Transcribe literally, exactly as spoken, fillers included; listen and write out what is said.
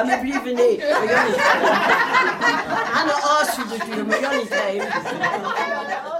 we blijven niet. We gaan niet. Aan de as, we gaan niet heen.